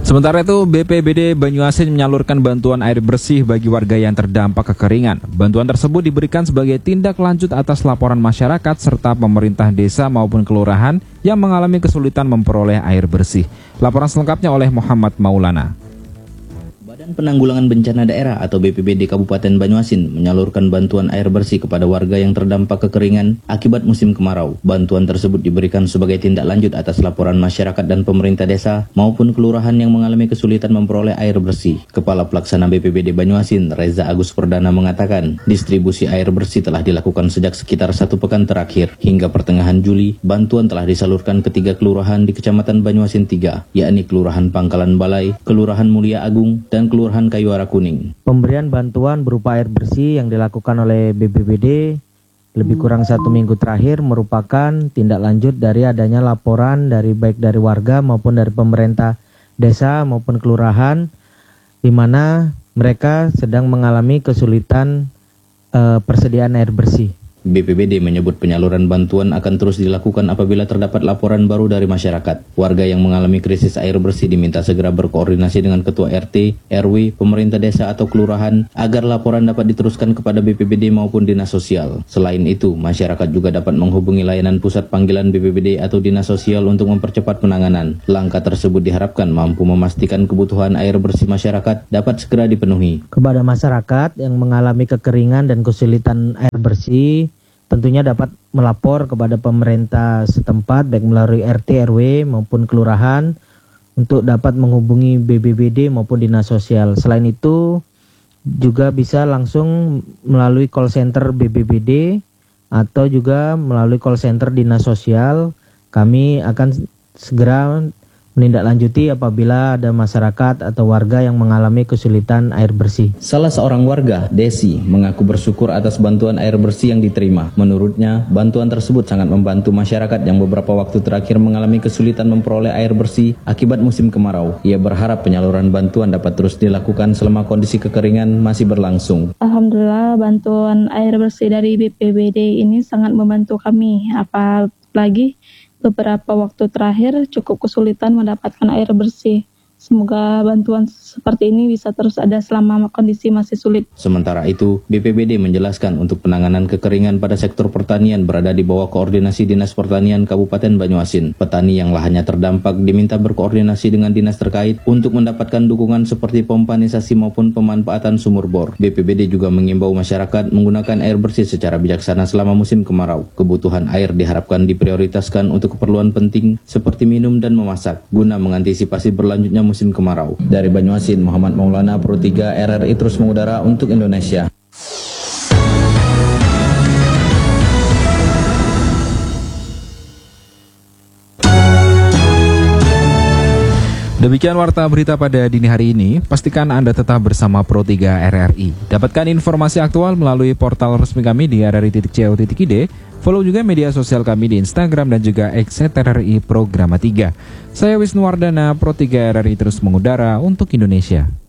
Sementara itu, BPBD Banyuasin menyalurkan bantuan air bersih bagi warga yang terdampak kekeringan. Bantuan tersebut diberikan sebagai tindak lanjut atas laporan masyarakat serta pemerintah desa maupun kelurahan yang mengalami kesulitan memperoleh air bersih. Laporan selengkapnya oleh Muhammad Maulana. Badan Penanggulangan Bencana Daerah atau BPBD Kabupaten Banyuasin menyalurkan bantuan air bersih kepada warga yang terdampak kekeringan akibat musim kemarau. Bantuan tersebut diberikan sebagai tindak lanjut atas laporan masyarakat dan pemerintah desa maupun kelurahan yang mengalami kesulitan memperoleh air bersih. Kepala Pelaksana BPBD Banyuasin, Reza Agus Perdana mengatakan, distribusi air bersih telah dilakukan sejak sekitar 1 pekan terakhir. Hingga pertengahan Juli, bantuan telah disalurkan ke 3 kelurahan di Kecamatan Banyuasin 3, yakni Kelurahan Pangkalan Balai, Kelurahan Mulia Agung, dan Kelurahan Kayuara Kuning. Pemberian bantuan berupa air bersih yang dilakukan oleh BPBD lebih kurang 1 minggu terakhir merupakan tindak lanjut dari adanya laporan baik dari warga maupun dari pemerintah desa maupun kelurahan di mana mereka sedang mengalami kesulitan persediaan air bersih. BPBD menyebut penyaluran bantuan akan terus dilakukan apabila terdapat laporan baru dari masyarakat. Warga yang mengalami krisis air bersih diminta segera berkoordinasi dengan Ketua RT, RW, pemerintah desa atau kelurahan agar laporan dapat diteruskan kepada BPBD maupun Dinas Sosial. Selain itu, masyarakat juga dapat menghubungi layanan pusat panggilan BPBD atau Dinas Sosial untuk mempercepat penanganan. Langkah tersebut diharapkan mampu memastikan kebutuhan air bersih masyarakat dapat segera dipenuhi. Kepada masyarakat yang mengalami kekeringan dan kesulitan air bersih, tentunya dapat melapor kepada pemerintah setempat baik melalui RT, RW maupun kelurahan untuk dapat menghubungi BPBD maupun Dinas Sosial. Selain itu juga bisa langsung melalui call center BPBD atau juga melalui call center Dinas Sosial. Kami akan segera menindaklanjuti apabila ada masyarakat atau warga yang mengalami kesulitan air bersih. Salah seorang warga, Desi, mengaku bersyukur atas bantuan air bersih yang diterima. Menurutnya, bantuan tersebut sangat membantu masyarakat yang beberapa waktu terakhir mengalami kesulitan memperoleh air bersih akibat musim kemarau. Ia berharap penyaluran bantuan dapat terus dilakukan selama kondisi kekeringan masih berlangsung. Alhamdulillah, bantuan air bersih dari BPBD ini sangat membantu kami, apalagi beberapa waktu terakhir cukup kesulitan mendapatkan air bersih. Semoga bantuan seperti ini bisa terus ada selama kondisi masih sulit. Sementara itu, BPBD menjelaskan untuk penanganan kekeringan pada sektor pertanian berada di bawah koordinasi Dinas Pertanian Kabupaten Banyuasin. Petani yang lahannya terdampak diminta berkoordinasi dengan dinas terkait untuk mendapatkan dukungan seperti pompanisasi maupun pemanfaatan sumur bor. BPBD juga mengimbau masyarakat menggunakan air bersih secara bijaksana selama musim kemarau. Kebutuhan air diharapkan diprioritaskan untuk keperluan penting seperti minum dan memasak, guna mengantisipasi berlanjutnya musim kemarau. Dari Banyuasin, Muhammad Maulana, Pro 3 RRI terus mengudara untuk Indonesia. Demikian warta berita pada dini hari ini. Pastikan Anda tetap bersama Pro 3 RRI. Dapatkan informasi aktual melalui portal resmi kami di rri.co.id. Follow juga media sosial kami di Instagram dan juga @RRI Programa 3. Saya Wisnu Wardana, Pro 3 RRI terus mengudara untuk Indonesia.